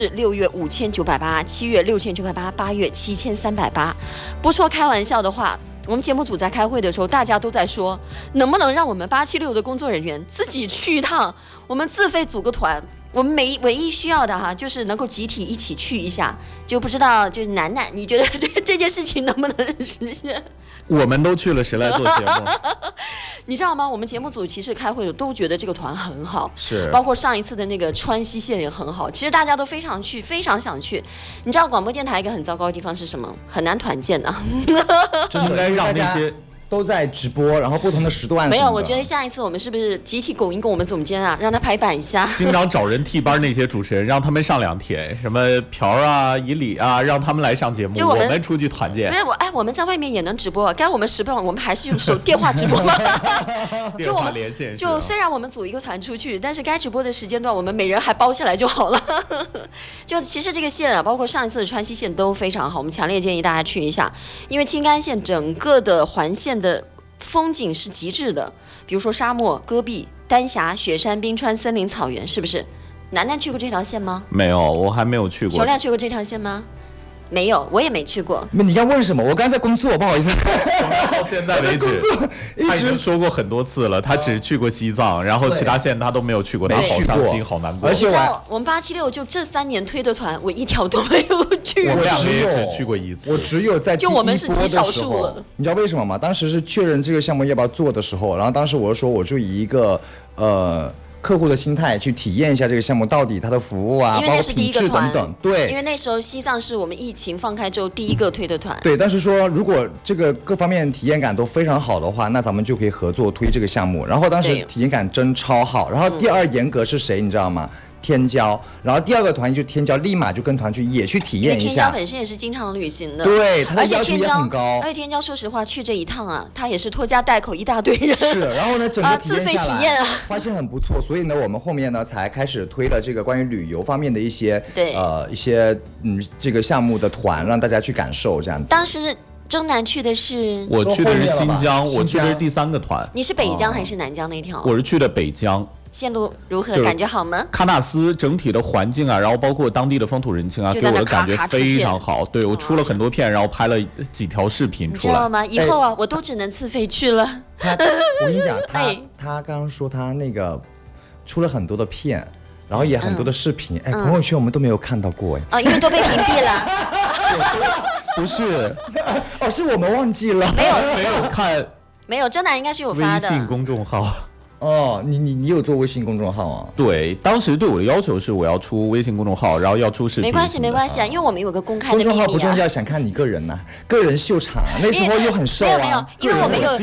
6月5980，7月6980，8月7380。不说开玩笑的话，我们节目组在开会的时候，大家都在说，能不能让我们876的工作人员自己去一趟，我们自费组个团。我们唯一需要的哈，就是能够集体一起去一下，就不知道就是楠楠，你觉得这件事情能不能实现？ 我们都去了，谁来做节目？ 你知道吗？我们节目组其实开会都觉得这个团很好， 是包括上一次的那个川西线也很好。其实大家都非常想去。你知道广播电台一个很糟糕的地方是什么？很难团建啊。 真的应该让那些。 都在直播，然后不同的时段。 没有，我觉得下一次我们是不是集体拱一拱我们总监啊，让他排版一下。 经常找人替班那些主持人，让他们上2天，什么朴啊、以礼啊，让他们来上节目，我们出去团建。 不是我们在外面也能直播，该我们直播，我们还是用电话直播吗？ 电话连线。 就虽然我们组一个团出去，但是该直播的时间段，我们每人还包下来就好了。就其实这个线啊，包括上一次的川西线都非常好，我们强烈建议大家去一下，因为青干线整个的环线的风景是极致的，比如说沙漠、戈壁、丹霞、雪山、冰川、森林、草原，是不是？楠楠去过这条线吗？ 没有，我还没有去过。 熊亮去过这条线吗？没有，我也没去过。 你刚问什么？我刚才在工作，不好意思。 到现在为止，他已经说过很多次了，他只去过西藏，然后其他线他都没有去过，他好伤心，好难过。 而且我们876就这3年推的团，我一条都没有去过。 我2个也只去过1次。 我只有在就我们是极少数了。 你知道为什么吗？当时是确认这个项目要不要做的时候，然后当时我就说，我就以一个客户的心态去体验一下这个项目到底它的服务啊， 因为那是第一个团等等。对， 因为那时候西藏是我们疫情放开之后第一个推的团。 对，但是说如果这个各方面体验感都非常好的话，那咱们就可以合作推这个项目。然后当时体验感真超好。然后第二严格是谁，你知道吗？天骄，然后第2个团就天骄立马就跟团去也去体验一下。 因为天骄本身也是经常旅行的， 对，他的要求也很高。 而且天骄说实话去这一趟啊，他也是拖家带口一大堆人。 是，然后呢，整个自费体验啊， 发现很不错，所以呢，我们后面呢才开始推了这个关于旅游方面的一些这个项目的团，让大家去感受这样子。 当时征南去的是， 我去的是新疆，我去的是第3个团。 你是北疆还是南疆那条？ 我是去的北疆。 线路如何？感觉好吗？ 喀纳斯整体的环境啊，然后包括当地的风土人情啊，给我的感觉非常好。对，我出了很多片，然后拍了几条视频出来。 你知道吗？以后啊，我都只能自费去了。 我跟你讲，他刚刚说他那个出了很多的片，然后也很多的视频，朋友圈我们都没有看到过因为都被屏蔽了。 不是， 是我们忘记了， 没有看， 没有，真的应该是有发的微信公众号。 你有做微信公众号啊？ 对，当时对我的要求是我要出微信公众号，然后要出视频。 没关系啊，因为我们有个公开的秘密啊。 公众号不重要，想看你个人呐，个人秀场，那时候又很瘦啊。 没有，因为我们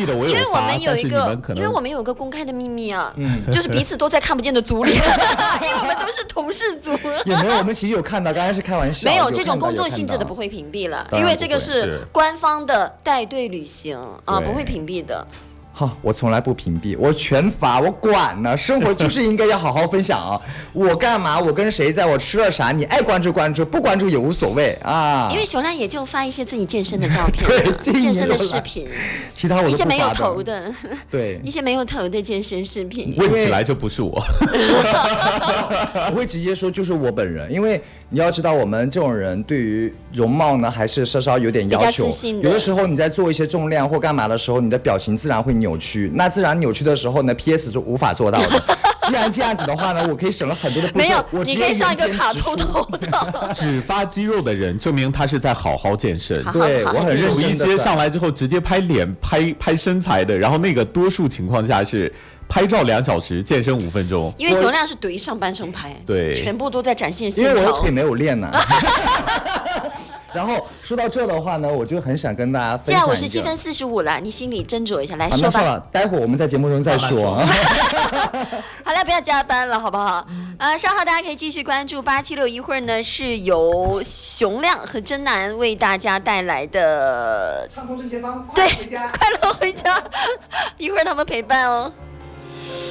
有一个公开的秘密啊，就是彼此都在看不见的组里，因为我们都是同事组。 也没有，我们其实有看到，刚才是开玩笑。 没有这种工作性质的不会屏蔽了，因为这个是官方的带队旅行啊，不会屏蔽的。 好，我从来不屏蔽，我全发，我管呢。生活就是应该要好好分享啊！我干嘛？我跟谁在？我吃了啥？你爱关注关注，不关注也无所谓啊。 因为熊亮也就发一些自己健身的照片， 对， 健身的视频， 其他我都不发的。 一些没有头的， 对， 一些没有头的健身视频。 问起来就不是我， 我会直接说就是我本人，因为你要知道，我们这种人对于容貌呢，还是稍稍有点要求。有的时候你在做一些重量或干嘛的时候，你的表情自然会扭曲。那自然扭曲的时候呢 ，PS 就无法做到的。既然这样子的话呢，我可以省了很多的步骤。 没有，你可以上一个卡偷偷的。 只发肌肉的人，证明他是在好好健身。 对，我很认真的。 有一些上来之后直接拍脸、拍身材的，然后那个多数情况下是。拍照2小时，健身5分钟。 因为熊亮是怼上半身拍， 对， 全部都在展现线条。 因为我的腿没有练呢。然后说到这的话呢，我就很想跟大家分享。 既然57分45了，你心里斟酌一下，来说吧。 那算了，待会儿我们在节目中再说。 好了，不要加班了，好不好？稍后大家可以继续关注876，一会儿呢是由熊亮和真南为大家带来的畅通正前方， 对，快乐回家，一会儿他们陪伴哦。